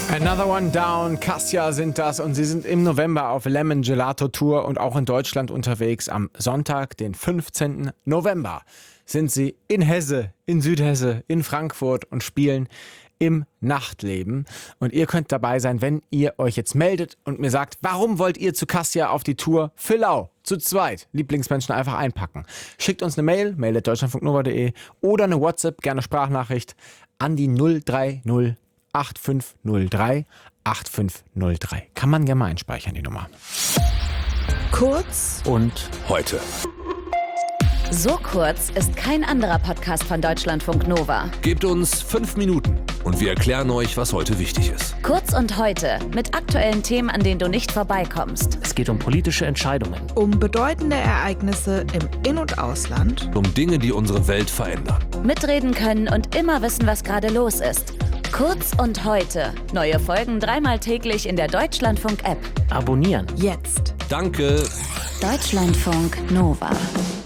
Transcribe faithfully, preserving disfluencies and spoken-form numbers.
Another One Down, Cassia sind das und sie sind im November auf Lemon Gelato Tour und auch in Deutschland unterwegs. Am Sonntag, den fünfzehnten November, sind sie in Hesse, in Südhesse, in Frankfurt und spielen im Nachtleben. Und ihr könnt dabei sein, wenn ihr euch jetzt meldet und mir sagt, warum wollt ihr zu Cassia auf die Tour? Fillau, zu zweit, Lieblingsmenschen einfach einpacken. Schickt uns eine Mail, mail at deutschlandfunknova punkt de oder eine WhatsApp, gerne Sprachnachricht an die null drei null acht fünf null drei acht fünf null drei. Kann man gerne mal einspeichern, die Nummer. Kurz und heute. So kurz ist kein anderer Podcast von Deutschlandfunk Nova. Gebt uns fünf Minuten und wir erklären euch, was heute wichtig ist. Kurz und heute mit aktuellen Themen, an denen du nicht vorbeikommst. Es geht um politische Entscheidungen. Um bedeutende Ereignisse im In- und Ausland. Um Dinge, die unsere Welt verändern. Mitreden können und immer wissen, was gerade los ist. Kurz und heute. Neue Folgen dreimal täglich in der Deutschlandfunk-App. Abonnieren. Jetzt. Danke. Deutschlandfunk Nova.